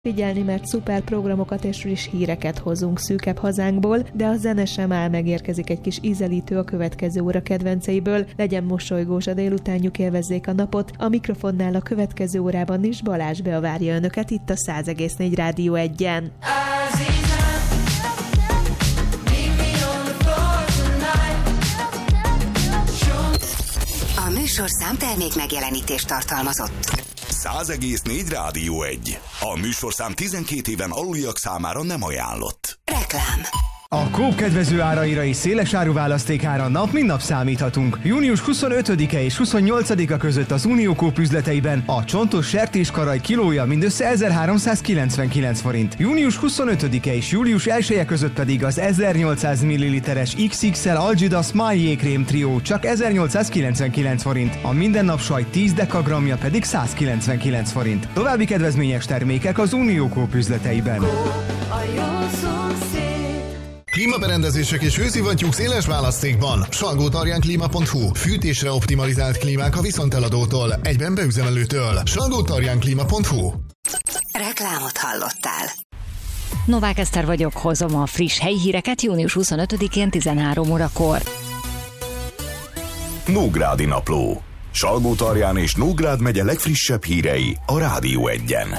Figyelni, mert szuper programokat és friss híreket hozunk szűkebb hazánkból, de a zene sem áll, megérkezik egy kis ízelítő a következő óra kedvenceiből. Legyen mosolygós a délutánjuk, élvezzék a napot. A mikrofonnál a következő órában is Balázs Bea várja önöket itt a 100,4 Rádió 1-en. A műsorszám termék megjelenítést tartalmazott. 100,4 Rádió 1. A műsorszám 12 éven aluliak számára nem ajánlott. Reklám. A Coop kedvező áraira és széles áru választékára nap mint nap számíthatunk. Június 25-e és 28-a között az Unió Coop üzleteiben a csontos sertéskaraj kilója mindössze 1399 forint. Június 25-e és július 1-e között pedig az 1800 ml-es XXL Algida Smile jégkrém trió csak 1899 forint. A mindennap sajt 10 dekagramja pedig 199 forint. További kedvezményes termékek az Unió Coop üzleteiben. Klímaberendezések és hőszivattyúk széles választékban. Salgótarjánklima.hu. Fűtésre optimalizált klímák a viszonteladótól, egyben beüzemelőtől. Salgótarjánklima.hu. Reklámot hallottál. Novák Eszter vagyok, hozom a friss helyi híreket június 25-én 13 órakor. Nógrádi Napló. Salgótarján és Nógrád megye legfrissebb hírei a Rádió 1-en.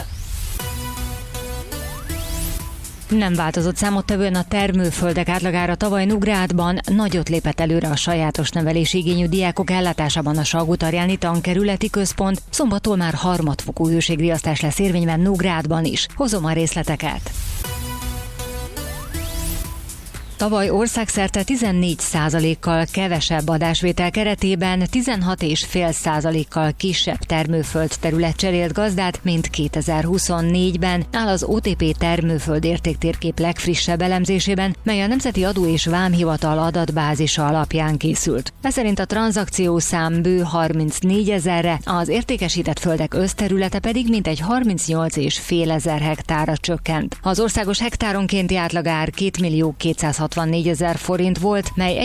Nem változott számottevően a termőföldek átlagára. Tavaly Nógrádban nagyot lépett előre a sajátos nevelési igényű diákok ellátásában a Salgótarjáni Tankerületi Központ. Szombattól már harmadfokú hőségriasztás lesz érvényben Nógrádban is. Hozom a részleteket. Tavaly országszerte 14%-kal kevesebb adásvétel keretében 16,5%-kal kisebb termőföld terület cserélt gazdát, mint 2024-ben, áll az OTP termőföld értéktérkép legfrissebb elemzésében, mely a Nemzeti Adó és Vámhivatal adatbázisa alapján készült. Eszerint a tranzakciószám bő 34 000-re, az értékesített földek összterülete pedig mintegy 38,5 ezer hektárra csökkent. Az országos hektáronkénti átlagár 2.264.000 forint volt, mely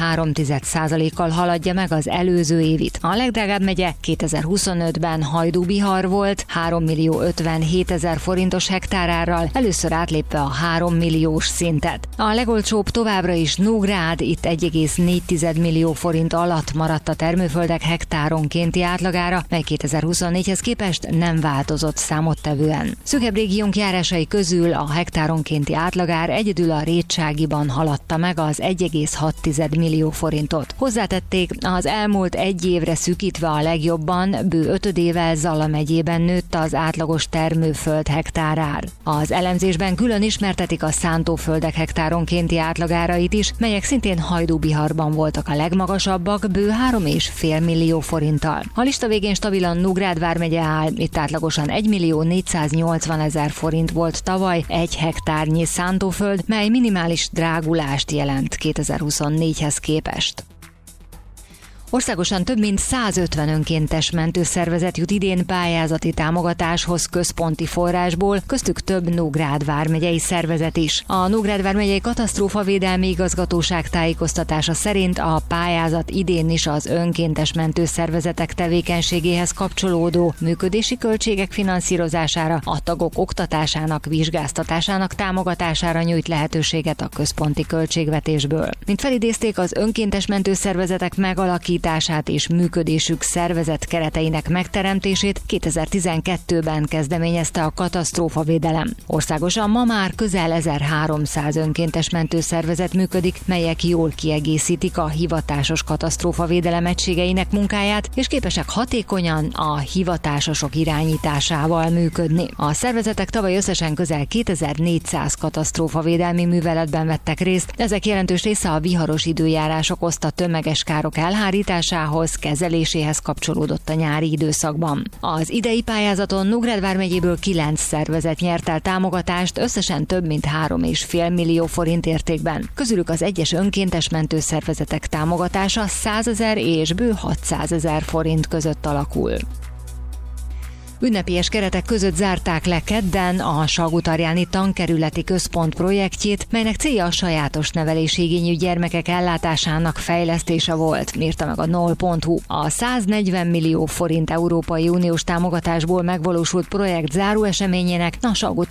1,3%-kal haladja meg az előző évit. A legdrágább megye 2025-ben Hajdú-Bihar volt, 3.057.000 forintos hektárárral, először átlépve a 3 milliós szintet. A legolcsóbb továbbra is Nógrád, itt 1,4 millió forint alatt maradt a termőföldek hektáronkénti átlagára, mely 2024-hez képest nem változott számottevően. Szűkebb régiónk járásai közül a hektáronkénti átlagár egyedül a Rétságiban haladta meg az 1,6 millió forintot. Hozzátették, az elmúlt egy évre szűkítve a legjobban, bő 5 Zala megyében nőtt az átlagos termőföld hektárár. Az elemzésben külön ismertetik a szántóföldek hektáronkénti átlagárait is, melyek szintén Hajdú-Biharban voltak a legmagasabbak, bő 3,5 millió forinttal. A lista végén stabilan Nógrád vármegye áll, itt átlagosan 1.480.000 forint volt tavaly egy hektárnyi szántóföld, mely minimális drágulást jelent 2024-hez képest. Országosan több mint 150 önkéntes mentőszervezet jut idén pályázati támogatáshoz központi forrásból, köztük több Nógrád vármegyei szervezet is. A Nógrád vármegyei katasztrófavédelmi igazgatóság tájékoztatása szerint a pályázat idén is az önkéntes mentőszervezetek tevékenységéhez kapcsolódó működési költségek finanszírozására, a tagok oktatásának, vizsgáztatásának támogatására nyújt lehetőséget a központi költségvetésből. Mint felidézték, az önkéntes mentőszervezetek megalakítását és működésük szervezet kereteinek megteremtését 2012-ben kezdeményezte a katasztrófavédelem. Országosan ma már közel 1300 önkéntes mentőszervezet működik, melyek jól kiegészítik a hivatásos katasztrófavédelem egységeinek munkáját, és képesek hatékonyan a hivatásosok irányításával működni. A szervezetek tavaly összesen közel 2400 katasztrófavédelmi műveletben vettek részt, ezek jelentős része a viharos időjárás okozta tömeges károk elhárításához, kezeléséhez kapcsolódott a nyári időszakban. Az idei pályázaton Nógrád vármegyéből 9 szervezet nyert el támogatást, összesen több mint 3,5 millió forint értékben. Közülük az egyes önkéntes mentőszervezetek támogatása 100 000 és bő 600 000 forint között alakul. Ünnepélyes keretek között zárták le kedden a Salgótarjáni Tankerületi Központ projektjét, melynek célja a sajátos nevelési igényű gyermekek ellátásának fejlesztése volt, írta meg a NOL.hu. A 140 millió forint Európai Uniós támogatásból megvalósult projekt záró eseményének a